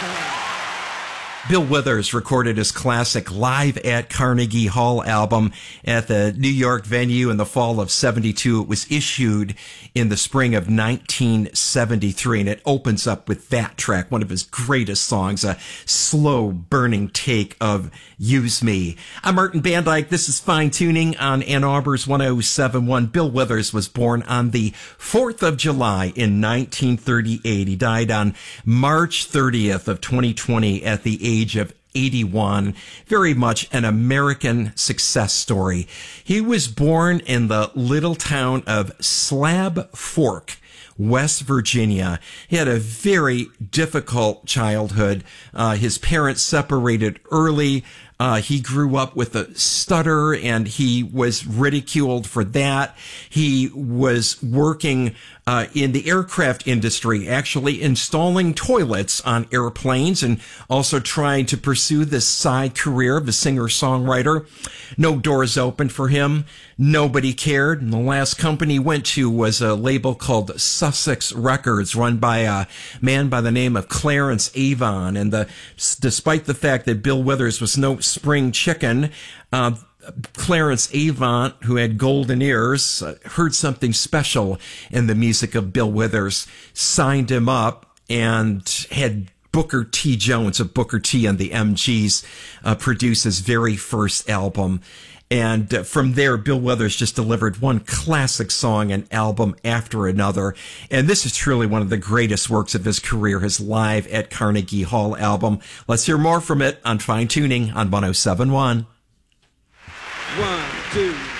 Bill Withers recorded his classic Live at Carnegie Hall album at the New York venue in the fall of 72. It was issued in the spring of 1973, and it opens up with that track, one of his greatest songs, a slow burning take of Use Me. I'm Martin Van Dyke. This is Fine Tuning on Ann Arbor's 107.1. Bill Withers was born on the 4th of July in 1938. He died on March 30th of 2020 at the age of 81. Very much an American success story. He was born in the little town of Slab Fork, West Virginia. He had a very difficult childhood. His parents separated early. He grew up with a stutter, and he was ridiculed for that. He was working in the aircraft industry, actually installing toilets on airplanes, and also trying to pursue this side career of a singer-songwriter. No doors opened for him. Nobody cared. And the last company he went to was a label called Sussex Records, run by a man by the name of Clarence Avon. And despite the fact that Bill Withers was no spring chicken, Clarence Avon, who had golden ears, heard something special in the music of Bill Withers, signed him up, and had Booker T. Jones of Booker T. and the MGs produce his very first album. And from there, Bill Withers just delivered one classic song and album after another. And this is truly one of the greatest works of his career, his Live at Carnegie Hall album. Let's hear more from it on Fine Tuning on 107.1. 1, 2,